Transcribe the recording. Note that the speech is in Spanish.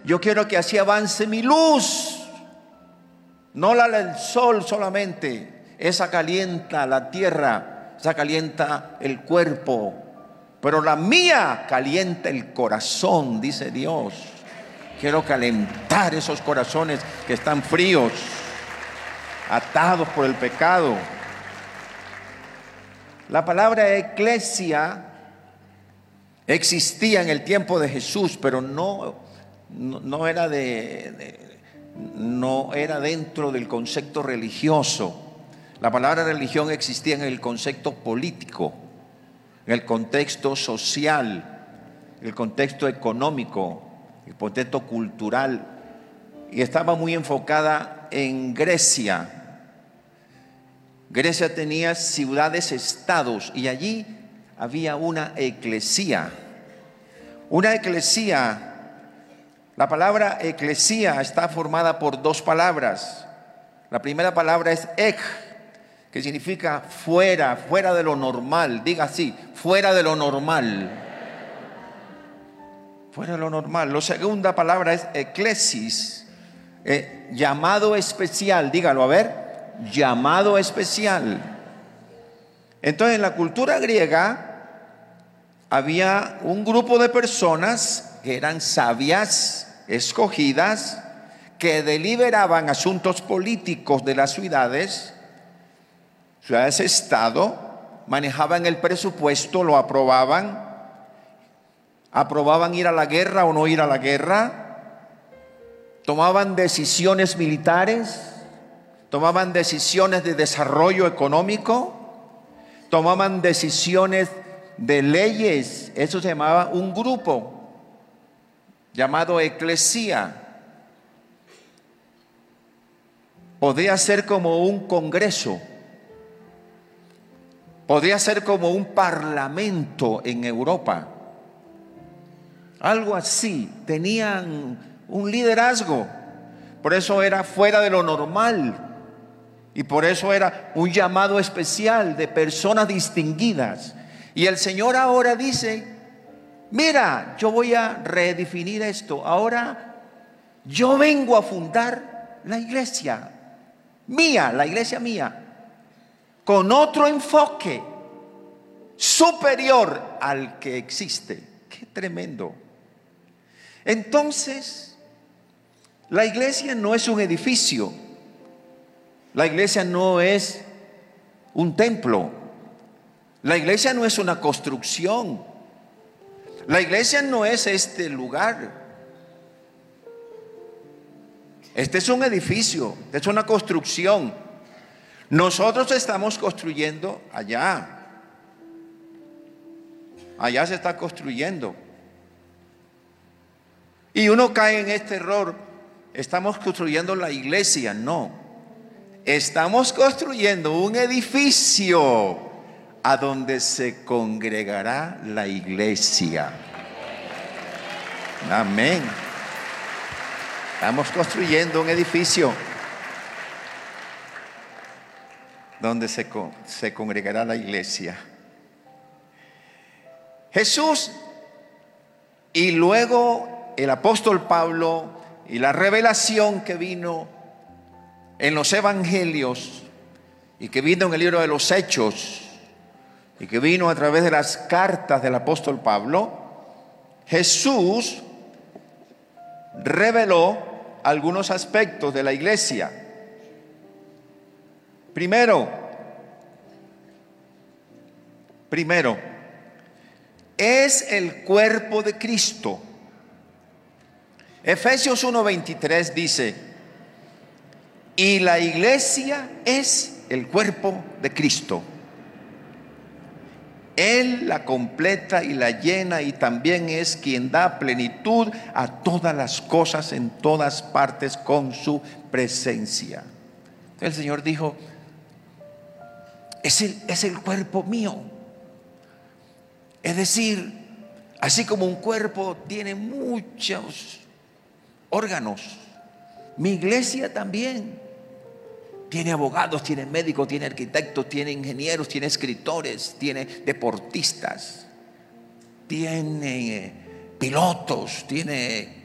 Yo quiero que así avance mi luz. No la del sol solamente. Esa calienta la tierra, esa calienta el cuerpo. Pero la mía calienta el corazón, dice Dios. Quiero calentar esos corazones que están fríos, atados por el pecado. La palabra eclesia existía en el tiempo de Jesús, pero no era no era dentro del concepto religioso. La palabra religión existía en el concepto político, en el contexto social, en el contexto económico, el contexto cultural, y estaba muy enfocada en Grecia. Grecia tenía ciudades-estados y allí había una eclesía. Una eclesía, la palabra eclesía está formada por dos palabras. La primera palabra es ek, que significa fuera, fuera de lo normal. Diga así, fuera de lo normal. Fuera de lo normal. La segunda palabra es eclesis, llamado especial. Dígalo, a ver. Llamado especial. Entonces, en la cultura griega había un grupo de personas que eran sabias, escogidas, que deliberaban asuntos políticos de las ciudades-estado, manejaban el presupuesto, lo aprobaban ir a la guerra o no ir a la guerra, tomaban decisiones militares, tomaban decisiones de desarrollo económico, tomaban decisiones de leyes. Eso se llamaba un grupo llamado eclesía. Podría ser como un congreso, podría ser como un parlamento en Europa, algo así. Tenían un liderazgo, por eso era fuera de lo normal. Y por eso era un llamado especial de personas distinguidas. Y el Señor ahora dice: mira, yo voy a redefinir esto. Ahora yo vengo a fundar la iglesia mía, con otro enfoque superior al que existe. ¡Qué tremendo! Entonces, la iglesia no es un edificio. La iglesia no es un templo. La iglesia no es una construcción. La iglesia no es este lugar. Este es un edificio, es una construcción. Nosotros estamos construyendo allá. Allá se está construyendo. Y uno cae en este error. Estamos construyendo la iglesia. No. Estamos construyendo un edificio a donde se congregará la iglesia. Amén. Estamos construyendo un edificio donde se congregará la iglesia. Jesús y luego el apóstol Pablo y la revelación que vino en los evangelios y que vino en el libro de los Hechos y que vino a través de las cartas del apóstol Pablo, Jesús reveló algunos aspectos de la iglesia. Primero, es el cuerpo de Cristo. Efesios 1:23 dice: y la iglesia es el cuerpo de Cristo. Él la completa y la llena, y también es quien da plenitud a todas las cosas en todas partes con su presencia. El Señor dijo: es el cuerpo mío. Es decir, así como un cuerpo tiene muchos órganos, mi iglesia también tiene abogados, tiene médicos, tiene arquitectos, tiene ingenieros, tiene escritores, tiene deportistas, tiene pilotos, tiene